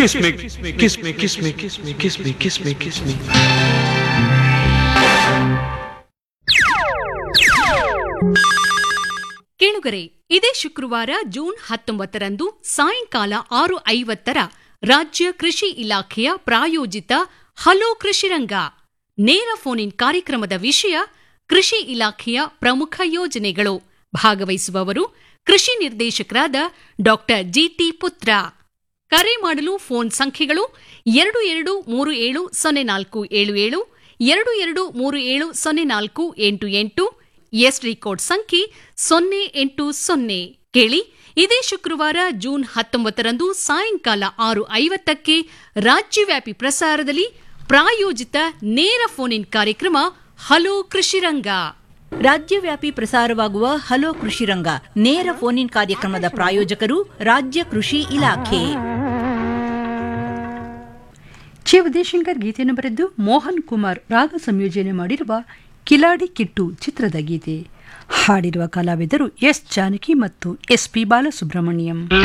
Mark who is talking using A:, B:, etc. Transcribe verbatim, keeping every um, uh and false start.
A: Kiss me, kiss me, kiss me, kiss me, kiss me, kiss me, kiss me.
B: ಕೇಳುಗರೆ, ಇದೇ ಶುಕ್ರವಾರ June ಹತ್ತೊಂಬತ್ತರಂದು ಸಾಯಂಕಾಲ ಆರು ಐವತ್ತರ ರಾಜ್ಯ ಕೃಷಿ ಇಲಾಖೆಯ ಪ್ರಾಯೋಜಿತ ಹಲೋ ಕೃಷಿರಂಗ ನೇರ ಫೋನ್ ಇನ್ ಕಾರ್ಯಕ್ರಮದ ವಿಷಯ ಕೃಷಿ ಇಲಾಖೆಯ ಪ್ರಮುಖ ಯೋಜನೆಗಳು. ಭಾಗವಹಿಸುವವರು ಕೃಷಿ ನಿರ್ದೇಶಕರಾದ ಡಾಕ್ಟರ್ ಜಿಟಿ ಪುತ್ರ. ಕರೆ ಮಾಡಲು ಫೋನ್ ಸಂಖ್ಯೆಗಳು ಎರಡು ಎರಡು ಮೂರು ಏಳು ಸೊನ್ನೆ ನಾಲ್ಕು ಏಳು ಏಳು, ಎರಡು ಎರಡು ಮೂರು ಏಳು ಸೊನ್ನೆ ನಾಲ್ಕು ಎಂಟು ಎಂಟು, ಎಸ್ಡಿ ಕೋಡ್ ಸಂಖ್ಯೆ ಸೊನ್ನೆ ಎಂಟು ಸೊನ್ನೆ. ಕೇಳಿ, ಇದೇ ಶುಕ್ರವಾರ ಜೂನ್ ಹತ್ತೊಂಬತ್ತರಂದು ಸಾಯಂಕಾಲ ಆರು ಐವತ್ತಕ್ಕೆ ರಾಜ್ಯವ್ಯಾಪಿ ಪ್ರಸಾರದಲ್ಲಿ ಪ್ರಾಯೋಜಿತ ನೇರ ಫೋನ್ ಇನ್ ಕಾರ್ಯಕ್ರಮ ಹಲೋ ಕೃಷಿರಂಗ.
C: ರಾಜ್ಯವ್ಯಾಪಿ ಪ್ರಸಾರವಾಗುವ ಹಲೋ ಕೃಷಿರಂಗ ನೇರ ಫೋನ್ ಇನ್ ಕಾರ್ಯಕ್ರಮದ ಪ್ರಾಯೋಜಕರು ರಾಜ್ಯ ಕೃಷಿ ಇಲಾಖೆ.
D: ಚಿ ಉದಯಶಂಕರ್ ಗೀತೆಯನ್ನು ಬರೆದು ಮೋಹನ್ ಕುಮಾರ್ ರಾಗ ಸಂಯೋಜನೆ ಮಾಡಿರುವ ಕಿಲಾಡಿ ಕಿಟ್ಟು ಚಿತ್ರದ ಗೀತೆ. ಹಾಡಿರುವ ಕಲಾವಿದರು ಎಸ್ ಜಾನಕಿ ಮತ್ತು ಎಸ್ ಪಿ ಬಾಲಸುಬ್ರಹ್ಮಣ್ಯಂ.